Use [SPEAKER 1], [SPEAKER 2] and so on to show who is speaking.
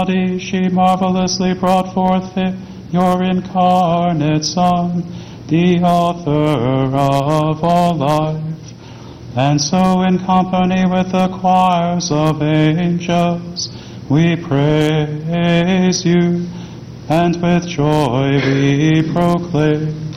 [SPEAKER 1] body she marvelously brought forth your incarnate Son, the author of all life. And so in company with the choirs of angels, we praise you, and with joy we proclaim,